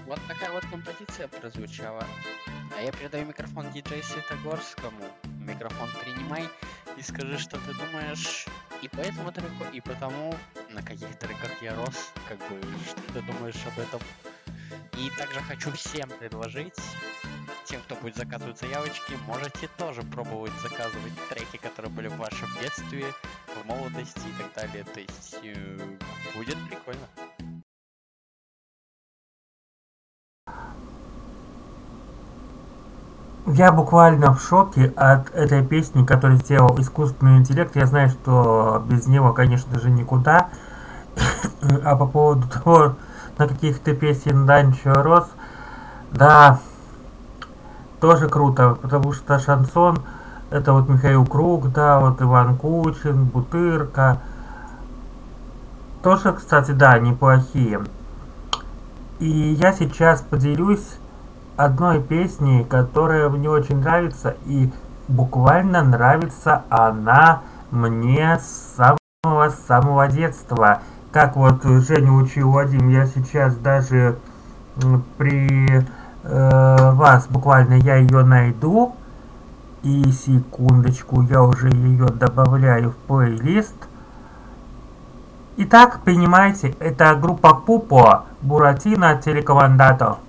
Вот такая вот композиция прозвучала. А я передаю микрофон диджею Светогорскому. Микрофон принимай и скажи, что ты думаешь и по этому треку, и по тому, на каких треках я рос, как бы, что ты думаешь об этом. И также хочу всем предложить, тем, кто будет заказывать заявочки, можете тоже пробовать заказывать треки, которые были в вашем детстве, в молодости и так далее. То есть будет прикольно. Я буквально в шоке от этой песни, которую сделал искусственный интеллект. Я знаю, что без него, конечно же, никуда. А по поводу того, на каких ты песен раньше рос, да, тоже круто, потому что шансон это вот Михаил Круг, да, вот Иван Кучин, Бутырка. Тоже, кстати, да, неплохие. И я сейчас поделюсь одной песней, которая мне очень нравится, и буквально нравится она мне с самого детства. Как вот Женя учил Вадим, я сейчас даже при вас буквально я ее найду, и секундочку, я уже ее добавляю в плейлист. Итак, понимаете, это группа Пупо, Буратино, Телекомандато.